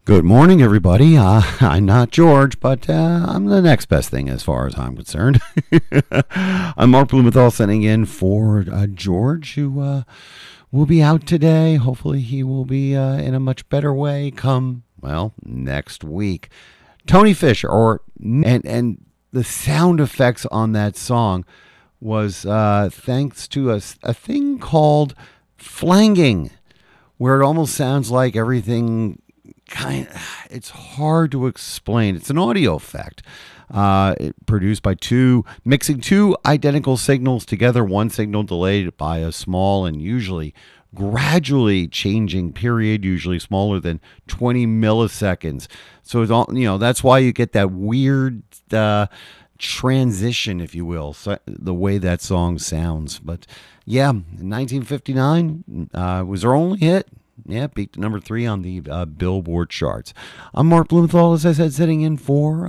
Good morning, everybody. I'm not George, but I'm the next best thing as far as I'm concerned. I'm Mark Blumenthal sending in for George, who will be out today. Hopefully he will be in a much better way come, well, next week. Tony Fisher, and the sound effects on that song was thanks to a thing called flanging, where it almost sounds like everything it's hard to explain. It's an audio effect produced by mixing two identical signals together, one signal delayed by a small and usually gradually changing period, usually smaller than 20 milliseconds. So it's all, that's why you get that weird transition, if you will, so the way that song sounds. But yeah, in 1959 was their only hit. Yeah, beat number 3 on the Billboard charts. I'm Mark Blumenthal, as I said, sitting in for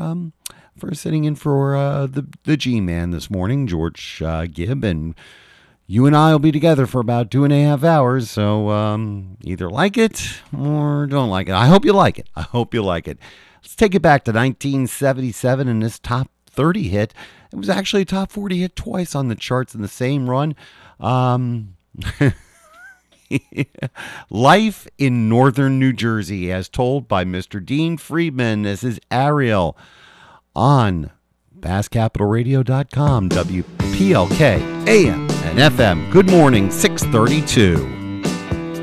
the G-Man this morning, George Gibb, and you and I will be together for about 2.5 hours. So either like it or don't like it. I hope you like it. Let's take it back to 1977 and this top 30 hit. It was actually a top 40 hit twice on the charts in the same run. Life in Northern New Jersey, as told by Mr. Dean Friedman. This is Ariel on BassCapitalRadio.com, WPLK, AM and FM. Good morning, 632.